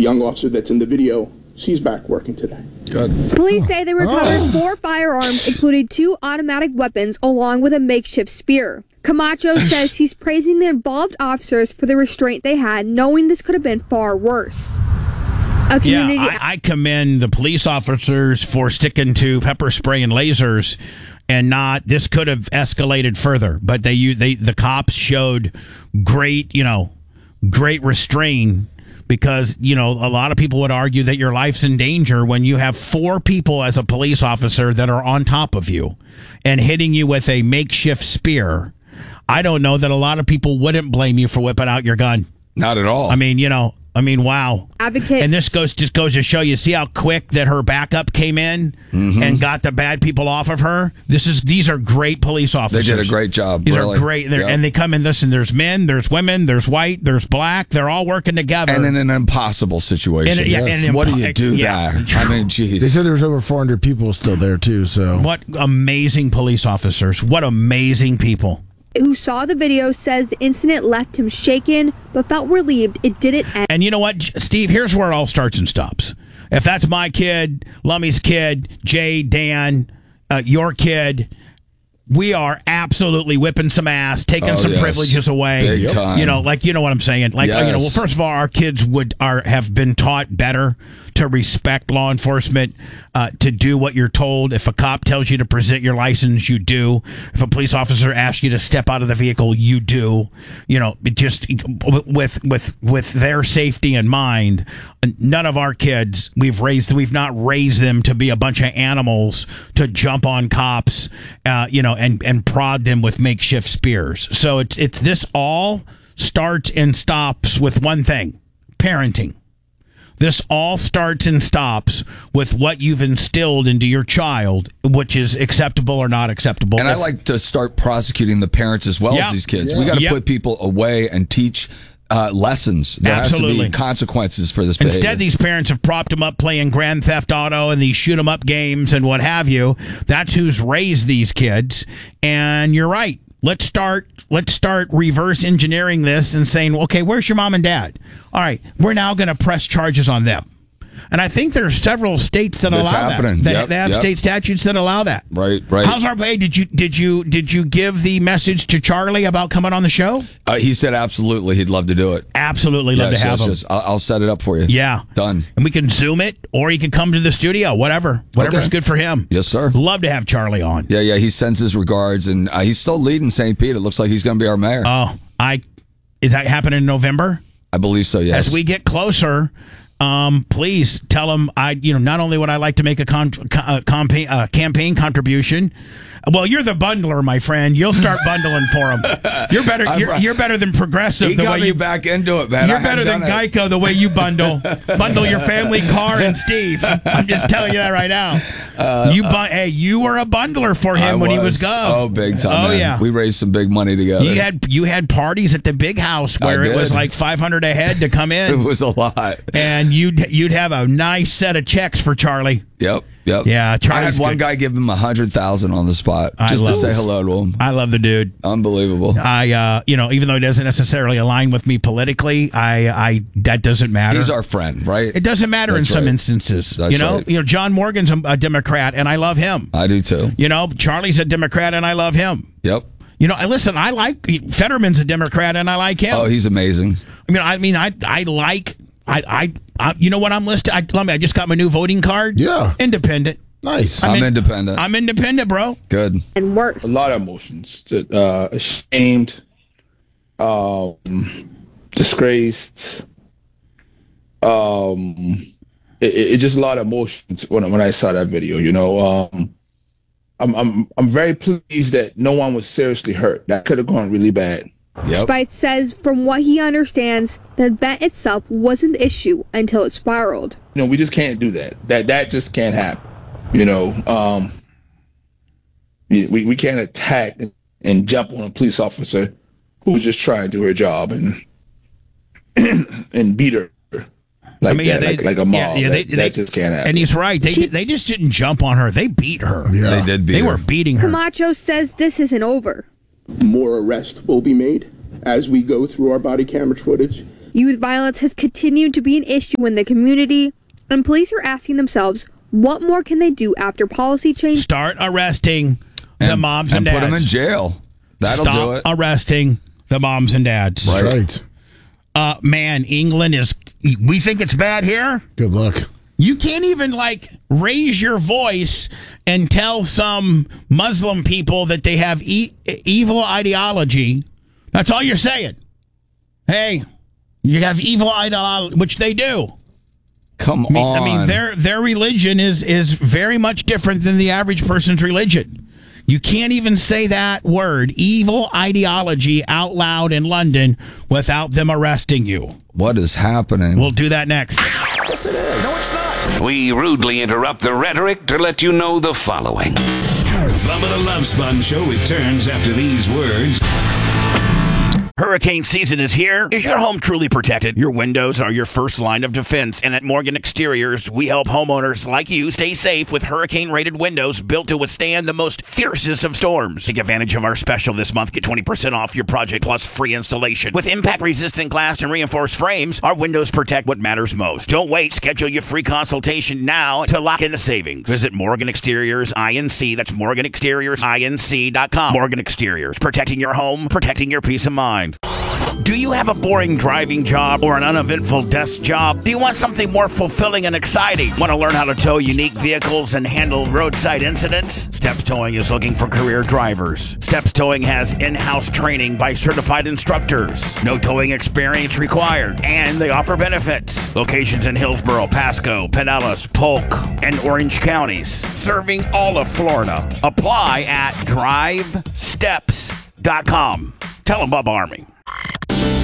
young officer that's in the video, she's back working today. Good. Police say they recovered 4 firearms, including 2 automatic weapons, along with a makeshift spear. Camacho says he's praising the involved officers for the restraint they had, knowing this could have been far worse. I commend the police officers for sticking to pepper spray and lasers, and not. This could have escalated further, but the cops showed great restraint, because a lot of people would argue that your life's in danger when you have 4 people as a police officer that are on top of you and hitting you with a makeshift spear. I don't know that a lot of people wouldn't blame you for whipping out your gun. Not at all. I mean, wow. Advocate. And this just goes to show you, see how quick that her backup came in and got the bad people off of her? These are great police officers. They did a great job. These really. are great. Yep. And they come in, listen, there's men, there's women, there's white, there's black. They're all working together. And in an impossible situation. What do you do there? I mean, geez. They said there was over 400 people still there, too. So what amazing police officers. What amazing people. Who saw the video says the incident left him shaken, but felt relieved it didn't end. And you know what, Steve? Here's where it all starts and stops. If that's my kid, Lummy's kid, Jay, Dan, your kid, we are absolutely whipping some ass, taking some privileges away. Big time. You know what I'm saying? Well, first of all, our kids have been taught better to respect law enforcement, to do what you're told. If a cop tells you to present your license, you do. If a police officer asks you to step out of the vehicle, you do. Just with their safety in mind. None of our kids we've not raised them to be a bunch of animals to jump on cops, and prod them with makeshift spears. So it's this all starts and stops with one thing: parenting. This all starts and stops with what you've instilled into your child, which is acceptable or not acceptable. And I like to start prosecuting the parents as well as these kids. We got to put people away and teach lessons. There has to be consequences for this behavior. Instead, these parents have propped them up playing Grand Theft Auto and these shoot 'em up games and what have you. That's who's raised these kids. And you're right. Let's start reverse engineering this and saying, okay, where's your mom and dad? All right, we're now going to press charges on them. And I think there's several states that allow that. They have state statutes that allow that. Right. How's our pay? Did you give the message to Charlie about coming on the show? He said absolutely. He'd love to do it. Absolutely love to have him. I'll set it up for you. Yeah. Done. And we can Zoom it, or he can come to the studio. Whatever's good for him. Yes, sir. Love to have Charlie on. Yeah. He sends his regards, and he's still leading St. Pete. It looks like he's going to be our mayor. Oh, is that happening in November? I believe so. Yes. As we get closer. Please tell him not only would I like to make a campaign contribution. Well, you're the bundler, my friend. You'll start bundling for him. You're better than Progressive. He got me back into it, man. You're better than Geico the way you bundle your family car and Steve. I'm just telling you that right now. You were a bundler for him when he was gov. Oh, big time. Oh, man. yeah. We raised some big money together. You had parties at the big house where it was like $500 a head to come in. It was a lot. And you'd have a nice set of checks for Charlie. Yep. Yeah, I had one guy give him $100,000 on the spot just to say hello to him. I love the dude. Unbelievable. Even though he doesn't necessarily align with me politically, that doesn't matter. He's our friend, right? It doesn't matter in some instances. That's right. John Morgan's a Democrat, and I love him. I do too. Charlie's a Democrat, and I love him. Yep. Listen, I like Fetterman's a Democrat, and I like him. Oh, he's amazing. I like. You know what I'm listed? I just got my new voting card. Yeah. Independent. Nice. I'm independent. I'm independent, bro. Good. And work. A lot of emotions. Ashamed, disgraced. It just a lot of emotions when I saw that video. I'm very pleased that no one was seriously hurt. That could have gone really bad. Yep. Spites says from what he understands, the event itself wasn't the issue until it spiraled. We just can't do that. That just can't happen. We can't attack and jump on a police officer who's just trying to do her job and beat her like a mob. That just can't happen. And he's right. They just didn't jump on her. They beat her. Yeah. They did beat her. They were beating her. Camacho says this isn't over. More arrests will be made as we go through our body camera footage. Youth violence has continued to be an issue in the community, and police are asking themselves, what more can they do after policy change? Start arresting the moms and dads. And put them in jail. That'll do it. Stop arresting the moms and dads. Right. Man, England is... We think it's bad here? Good luck. You can't even, raise your voice and tell some Muslim people that they have evil ideology. That's all you're saying. Hey, you have evil ideology, which they do. Come on. I mean, their religion is very much different than the average person's religion. You can't even say that word, evil ideology, out loud in London without them arresting you. What is happening? We'll do that next. Yes, it is. No, it's not. We rudely interrupt the rhetoric to let you know the following. Bubba the Love Sponge Show returns after these words. Hurricane season is here. Is your home truly protected? Your windows are your first line of defense, and at Morgan Exteriors, we help homeowners like you stay safe with hurricane-rated windows built to withstand the most fiercest of storms. Take advantage of our special this month. Get 20% off your project plus free installation. With impact-resistant glass and reinforced frames, our windows protect what matters most. Don't wait. Schedule your free consultation now to lock in the savings. Visit Morgan Exteriors INC. That's MorganExteriorsINC.com. Morgan Exteriors. Protecting your home, protecting your peace of mind. Do you have a boring driving job or an uneventful desk job? Do you want something more fulfilling and exciting? Want to learn how to tow unique vehicles and handle roadside incidents? Steps Towing is looking for career drivers. Steps Towing has in-house training by certified instructors. No towing experience required. And they offer benefits. Locations in Hillsborough, Pasco, Pinellas, Polk, and Orange counties. Serving all of Florida. Apply at drivesteps.com. Tell them Bubba Army